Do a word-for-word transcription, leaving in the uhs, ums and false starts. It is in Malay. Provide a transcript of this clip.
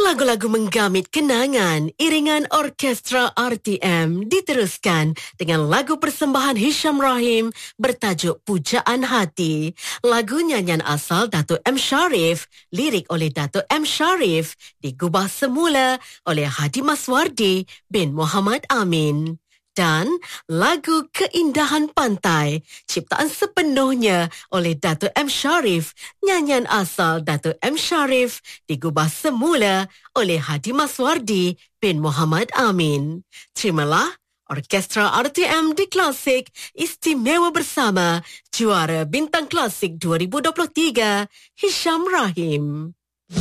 Lagu-lagu menggamit kenangan, iringan orkestra R T M diteruskan dengan lagu persembahan Hisham Rahim bertajuk Pujaan Hati. Lagu nyanyian asal Dato' M. Sharif, lirik oleh Dato' M. Sharif, digubah semula oleh Hadi Maswardi bin Muhammad Amin. Dan lagu Keindahan Pantai, ciptaan sepenuhnya oleh Dato' M. Sharif, nyanyian asal Dato' M. Sharif, digubah semula oleh Hadi Maswardi bin Muhammad Amin. Terimalah Orkestra R T M di Klasik istimewa bersama juara Bintang Klasik dua ribu dua puluh tiga, Hisham Rahim.